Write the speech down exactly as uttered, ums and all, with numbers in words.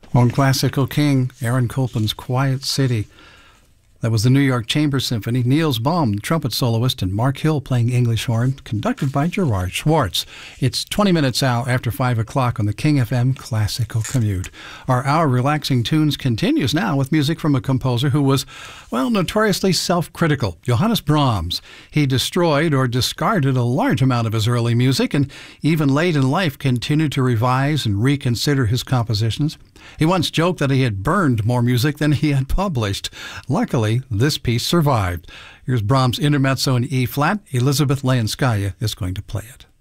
On Classical King, Aaron Copland's Quiet City. That was the New York Chamber Symphony. Niels Baum, the trumpet soloist, and Mark Hill playing English horn, conducted by Gerard Schwartz. It's twenty minutes out after five o'clock on the King F M Classical Commute. Our Hour Relaxing Tunes continues now with music from a composer who was, well, notoriously self-critical, Johannes Brahms. He destroyed or discarded a large amount of his early music and even late in life continued to revise and reconsider his compositions. He once joked that he had burned more music than he had published. Luckily, this piece survived. Here's Brahms' Intermezzo in E-flat. Elizabeth Layenskaya is going to play it.